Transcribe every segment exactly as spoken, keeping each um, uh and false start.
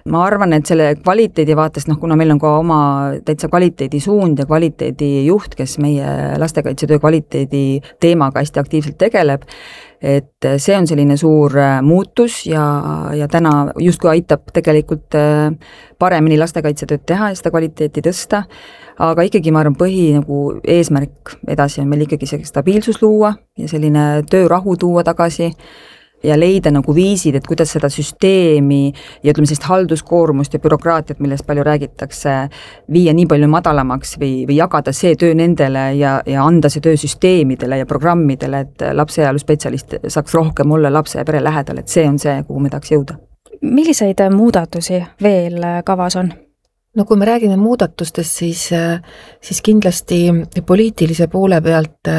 ma arvan, et selle kvaliteedi vaatest, noh, kuna meil on ka oma täitsa kvaliteedisuund ja kvaliteedijuht, kes meie lastekaitsetöö kvaliteedi teemaga hästi aktiivselt tegeleb, et see on selline suur muutus ja, ja täna justkui aitab tegelikult paremini lastekaitsetööd teha ja seda kvaliteeti tõsta, aga ikkagi ma arvan, põhi nagu eesmärk edasi on meil ikkagi see stabiilsus luua ja selline töörahu tuua tagasi ja leida nagu viisid, et kuidas seda süsteemi ja ütleme sellist halduskoormust ja bürokraatiat, millest palju räägitakse, viia nii palju madalamaks või, või jagada see töö nendele ja, ja anda see töö süsteemidele ja programmidele, et lapseealu spetsialist saaks rohkem olla lapse ja pere lähedal, et see on see, kuhu me tahaks jõuda. Milliseid muudatusi veel kavas on? No kui me räägime muudatustest, siis, siis kindlasti poliitilise poole pealt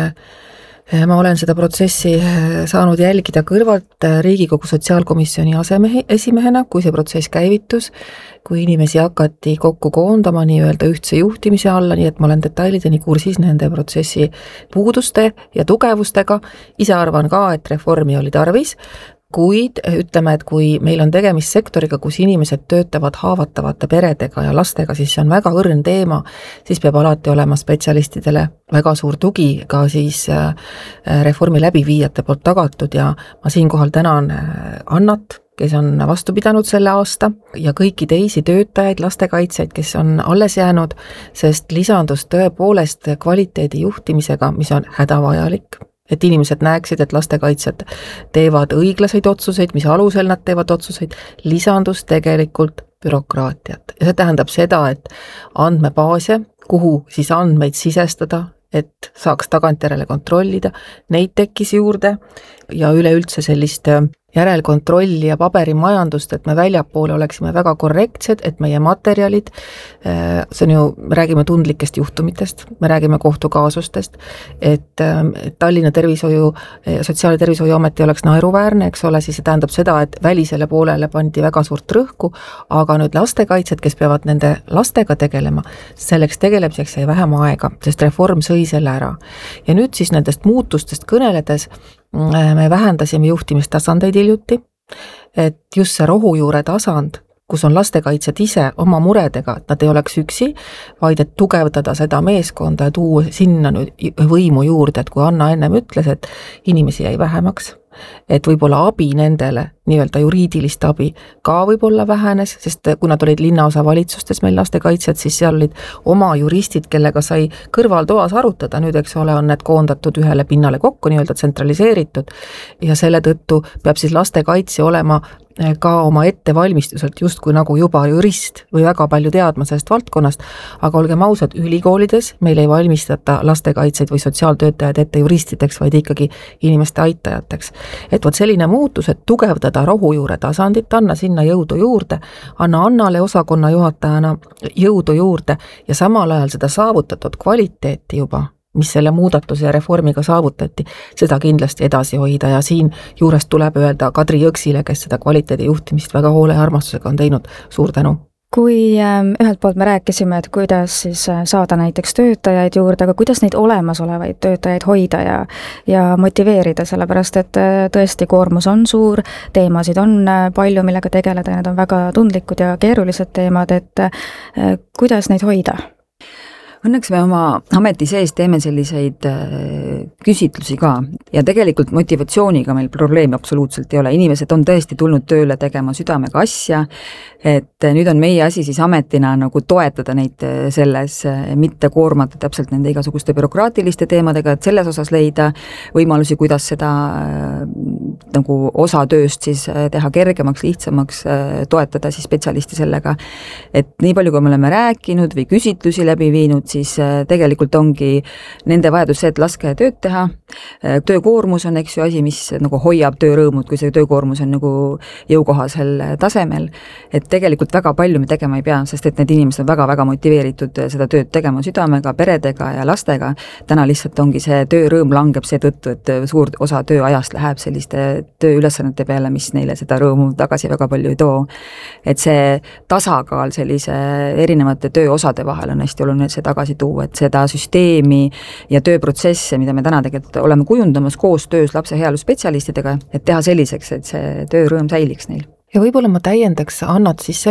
ma olen seda protsessi saanud jälgida kõrvalt Riigikogu sotsiaalkomisjoni asemehe esimehena, kui see protsess käivitus, kui inimesi hakati kokku koondama nii-öelda ühtse juhtimise alla, nii et ma olen detailideni kursis nende protsessi puuduste ja tugevustega. Ise arvan ka, et reformi oli tarvis, kuid ütleme, et kui meil on tegemist sektoriga, kus inimesed töötavad haavatavate peredega ja lastega, siis see on väga õrn teema, siis peab alati olema spetsialistidele väga suur tugi ka siis reformi läbiviijate poolt tagatud ja ma siinkohal tänan Annat, kes on vastu pidanud selle aasta ja kõiki teisi töötajaid, lastekaitsjaid, kes on alles jäänud, sest lisandus tõepoolest kvaliteedi juhtimisega, mis on hädavajalik, et inimesed näeksid, et lastekaitsjad teevad õiglaseid otsuseid, mis alusel nad teevad otsuseid, lisandus tegelikult bürokraatiat. Ja see tähendab seda, et andmebaase, kuhu siis andmeid sisestada, et saaks tagantjärele kontrollida, neid tekkis juurde ja üleüldse sellist järelkontrolli ja paberimajandust, et me väljapoole oleksime väga korrektsed, et meie materjalid, see on ju, me räägime tundlikest juhtumitest, me räägime kohtukaasustest, et Tallinna tervishoiu, sotsiaal- ja tervishoiuameti oleks naeruväärne, eks ole, siis see tähendab seda, et välisele poolele pandi väga suurt rõhku, aga nüüd lastekaitsjad, kes peavad nende lastega tegelema, selleks tegelemiseks jäi vähem aega, sest reform sõi selle ära. Ja nüüd siis nendest muutustest kõneledes me vähendasime juhtimistasandeid hiljuti, et just see rohujuure tasand, kus on lastekaitsjad ise oma muredega, et nad ei oleks üksi, vaid et tugevdada seda meeskonda ja tuua sinna nüüd võimu juurde, et kui Anna ennem ütles, et inimesi jäi vähemaks, et võib-olla abi nendele, nii-öelda juriidilist abi ka võib-olla vähenes, sest kui nad olid linnaosa valitsustes meil lastekaitsjad, siis seal olid oma juristid, kellega sai kõrvaltoas arutada, nüüd eks ole, on need koondatud ühele pinnale kokku, nii-öelda tsentraliseeritud ja selle tõttu peab siis lastekaitse olema ka oma ettevalmistuselt justkui nagu juba jurist või väga palju teadma sellest valdkonnast, aga olgem ausad, ülikoolides meil ei valmistata lastekaitseid või sotsiaaltöötajad ette juristideks, vaid ikkagi inimeste aitajateks. Et võt selline muutus, et tugevdada rohujuure tasandit, anna sinna jõudu juurde, anna Annale osakonna juhatajana jõudu juurde ja samal ajal seda saavutatud kvaliteeti juba, mis selle muudatuse ja reformiga saavutati, seda kindlasti edasi hoida ja siin juurest tuleb öelda Kadri Jõksile, kes seda kvaliteedi juhtimist väga hoole ja armastusega on teinud, suur tänu. Kui ühelt poolt me rääkisime, et kuidas siis saada näiteks töötajaid juurde, aga kuidas neid olemasolevaid töötajaid hoida ja, ja motiveerida, sellepärast et tõesti koormus on suur, teemasid on palju, millega tegeleda, need on väga tundlikud ja keerulised teemad, et kuidas neid hoida? Õnneks me oma ameti sees teeme selliseid küsitlusi ka ja tegelikult motivatsiooniga meil probleemi absoluutselt ei ole. Inimesed on tõesti tulnud tööle tegema südamega asja, et nüüd on meie asi siis ametina nagu toetada neid selles, mitte koormata täpselt nende igasuguste bürokraatiliste teemadega, et selles osas leida võimalusi, kuidas seda nagu osa tööst siis teha kergemaks, lihtsamaks, toetada siis spetsialisti sellega. Et nii palju, kui me oleme rääkinud või küsitlusi läbi viinud, siis tegelikult ongi nende vajadus see, et laske tööd teha. Töökoormus on eks ju asi, mis nagu hoiab töörõõmud, kui see töökoormus on nagu jõukohasel tasemel. Et tegelikult väga palju me tegema ei pea, sest et need inimesed on väga-väga motiveeritud seda tööd tegema südamega, peredega ja lastega. Täna lihtsalt ongi see töörõõm langeb seetõttu, et suur osa tööajast läheb selliste tööülesannete peale, mis neile seda rõõmu tagasi väga palju ei too. Et see tasakaal sellise erinevate tööosade vahel on hästi oluline see tagasi tuua, et seda süsteemi ja tööprotsesse, mida me täna tegelikult oleme kujundamas koos töös lapse heaolu spetsialistidega, et teha selliseks, et see töörõõm säiliks neil. Ja võib-olla ma täiendaks Annat siis